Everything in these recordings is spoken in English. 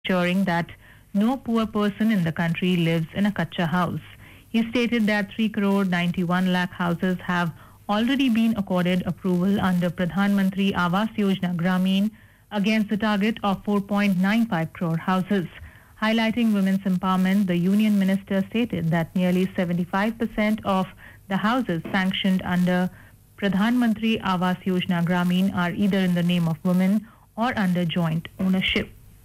ensuring that no poor person in the country lives in a kacha house. He stated that 3 crore 91 lakh houses have already been accorded approval under Pradhan Mantri Awas Yojana Grameen against the target of 4.95 crore houses. Highlighting women's empowerment, the union minister stated that nearly 75% of the houses sanctioned under Pradhan Mantri Awas Yojana Grameen are either in the name of women or under joint ownership.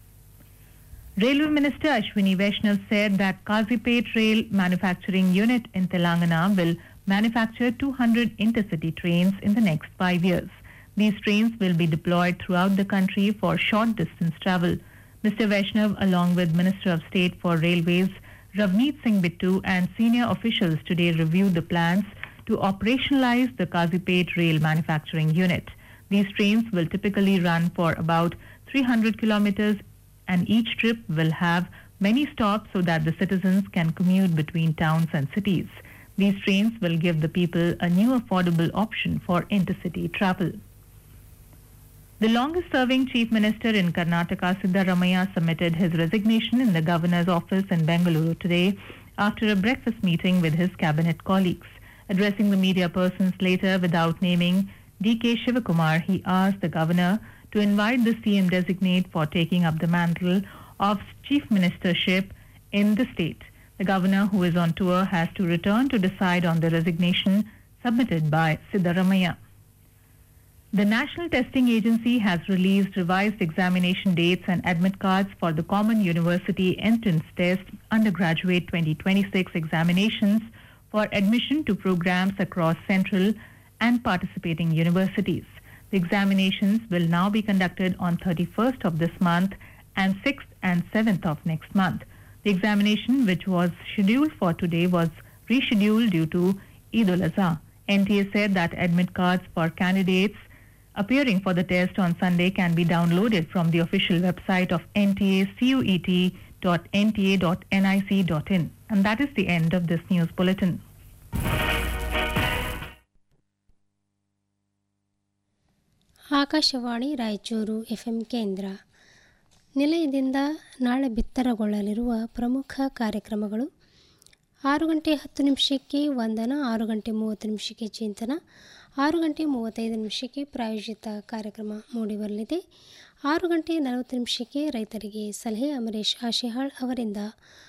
Railway Minister Ashwini Vaishnav said that Kazipet Rail Manufacturing Unit in Telangana will manufacture 200 intercity trains in the next 5 years. These trains will be deployed throughout the country for short distance travel. Mr. Vaishnav, along with Minister of State for Railways Ravneet Singh Bittu and senior officials today reviewed the plans to operationalize the Kazipet Rail Manufacturing Unit. These trains will typically run for about 300 kilometers and each trip will have many stops so that the citizens can commute between towns and cities. These trains will give the people a new affordable option for intercity travel. The longest-serving Chief Minister in Karnataka, Siddaramaiah, submitted his resignation in the Governor's office in Bengaluru today after a breakfast meeting with his cabinet colleagues. Addressing the media persons later without naming D.K. Shivakumar, he asked the Governor to invite the CM designate for taking up the mantle of Chief Ministership in the state. The Governor, who is on tour, has to return to decide on the resignation submitted by Siddaramaiah. The National Testing Agency has released revised examination dates and admit cards for the Common University Entrance Test Undergraduate 2026 examinations for admission to programs across central and participating universities. The examinations will now be conducted on 31st of this month and 6th and 7th of next month. The examination, which was scheduled for today, was rescheduled due to Eid ul-Azha. NTA said that admit cards for candidates appearing for the test on Sunday can be downloaded from the official website of NTA, cuet.nta.nic.in. And that is the end of this news bulletin. Akashvani Raichur FM ಕೇಂದ್ರ. ನಿಲಯದಿಂದ ನಾಳೆ ಬಿತ್ತರಗೊಳ್ಳಲಿರುವ ಪ್ರಮುಖ ಕಾರ್ಯಕ್ರಮಗಳು: 6:10 ವಂದನ, 6:30 ಚಿಂತನ, 6:35 ಪ್ರಾಯೋಜಿತ ಕಾರ್ಯಕ್ರಮ ಮೂಡಿಬರಲಿದೆ. 6:40 ರೈತರಿಗೆ ಸಲಹೆ ಅಮರೇಶ್ ಆಶಿಹಾಳ್ ಅವರಿಂದ.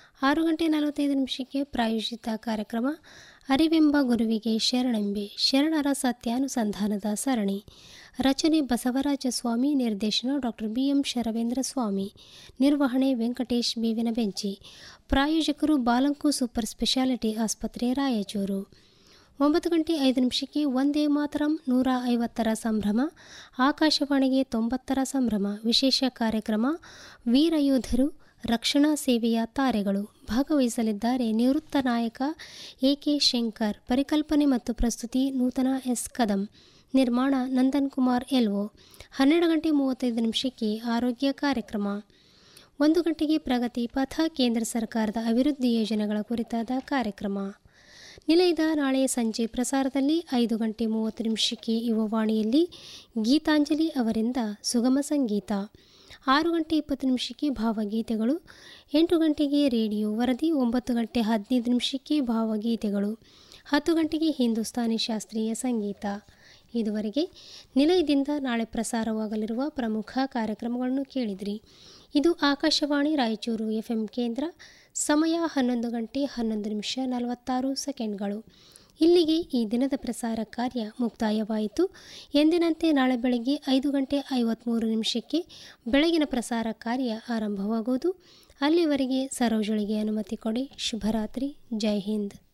6:45 ಪ್ರಾಯೋಜಿತ ಕಾರ್ಯಕ್ರಮ ಅರಿವೆಂಬ ಗುರುವಿಗೆ ಶರಣೆಂಬೆ, ಶರಣರ ಸತ್ಯಾನುಸಂಧಾನದ ಸರಣಿ. ರಚನೆ ಬಸವರಾಜ ಸ್ವಾಮಿ, ನಿರ್ದೇಶನ ಡಾಕ್ಟರ್ BM ಶರವೇಂದ್ರ ಸ್ವಾಮಿ, ನಿರ್ವಹಣೆ ವೆಂಕಟೇಶ್ ಬೇವಿನ ಬೆಂಚಿ. ಪ್ರಾಯೋಜಕರು ಬಾಲಂಕು ಸೂಪರ್ ಸ್ಪೆಷಾಲಿಟಿ ಆಸ್ಪತ್ರೆ ರಾಯಚೂರು. 9:05 ವಂದೇ ಮಾತರಂ 150ರ ಸಂಭ್ರಮ, ಆಕಾಶವಾಣಿಗೆ 90ರ ಸಂಭ್ರಮ. ವಿಶೇಷ ಕಾರ್ಯಕ್ರಮ ವೀರಯೋಧರು ರಕ್ಷಣಾ ಸೇವೆಯ ತಾರೆಗಳು. ಭಾಗವಹಿಸಲಿದ್ದಾರೆ ನಿವೃತ್ತ ನಾಯಕ AK ಶಂಕರ್. ಪರಿಕಲ್ಪನೆ ಮತ್ತು ಪ್ರಸ್ತುತಿ ನೂತನ S ಕದಂ. ನಿರ್ಮಾಣ ನಂದನ್ ಕುಮಾರ್ LO. 12:35 ಆರೋಗ್ಯ ಕಾರ್ಯಕ್ರಮ. 1 ಗಂಟೆಗೆ ಪ್ರಗತಿ ಪಥ, ಕೇಂದ್ರ ಸರ್ಕಾರದ ಅಭಿವೃದ್ಧಿ ಯೋಜನೆಗಳ ಕುರಿತಾದ ಕಾರ್ಯಕ್ರಮ. ನಿಲಯದ ನಾಳೆ ಸಂಜೆ ಪ್ರಸಾರದಲ್ಲಿ 5:30 ಯುವವಾಣಿಯಲ್ಲಿ ಗೀತಾಂಜಲಿ ಅವರಿಂದ ಸುಗಮ ಸಂಗೀತ. 6:20 ಭಾವಗೀತೆಗಳು. 8 ಗಂಟೆಗೆ ರೇಡಿಯೋ ವರದಿ. 9:15 ಭಾವಗೀತೆಗಳು. 10 ಗಂಟೆಗೆ ಹಿಂದೂಸ್ತಾನಿ ಶಾಸ್ತ್ರೀಯ ಸಂಗೀತ. ಇದುವರೆಗೆ ನಿಲಯದಿಂದ ನಾಳೆ ಪ್ರಸಾರವಾಗಲಿರುವ ಪ್ರಮುಖ ಕಾರ್ಯಕ್ರಮಗಳನ್ನು ಕೇಳಿದ್ರಿ. ಇದು ಆಕಾಶವಾಣಿ ರಾಯಚೂರು ಎಫ್ಎಂ ಕೇಂದ್ರ. ಸಮಯ 11:11:46. ಇಲ್ಲಿಗೆ ಈ ದಿನದ ಪ್ರಸಾರ ಕಾರ್ಯ ಮುಕ್ತಾಯವಾಯಿತು. ಎಂದಿನಂತೆ ನಾಳೆ ಬೆಳಗ್ಗೆ 5:53 ಬೆಳಗಿನ ಪ್ರಸಾರ ಕಾರ್ಯ ಆರಂಭವಾಗುವುದು. ಅಲ್ಲಿವರೆಗೆ ಸರೋಜಳಿಗೆ ಅನುಮತಿ ಕೊಡಿ. ಶುಭರಾತ್ರಿ. ಜೈ ಹಿಂದ್.